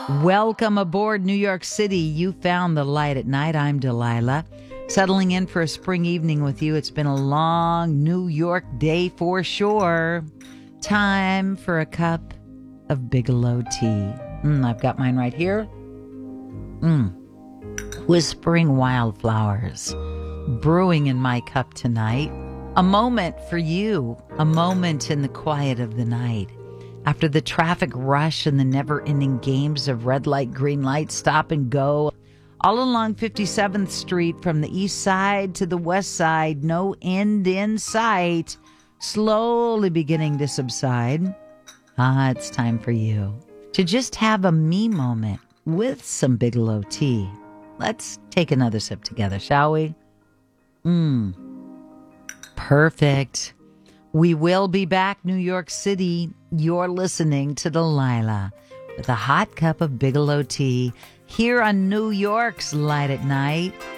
Welcome aboard New York City. You found the light at night. I'm Delilah. Settling in for a spring evening with you. It's been a long New York day for sure. Time for a cup of Bigelow tea. I've got mine right here. Whispering wildflowers brewing in my cup tonight. A moment for you. A moment in the quiet of the night. After the traffic rush and the never-ending games of red light, green light, stop and go, all along 57th Street from the east side to the west side, no end in sight, slowly beginning to subside. It's time for you to just have a me moment with some Bigelow tea. Let's take another sip together, shall we? Perfect. We will be back, New York City. You're listening to Delilah with a hot cup of Bigelow tea here on New York's Light at Night.